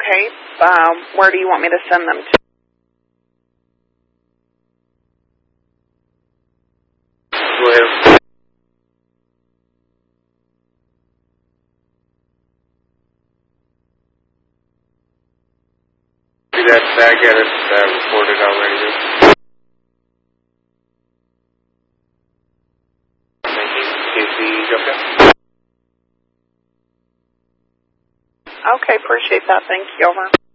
Okay. Where do you want me to send them to? Go ahead. See that tag at it reported already. Thank you. Casey, okay. Okay, appreciate that. Thank you. Over.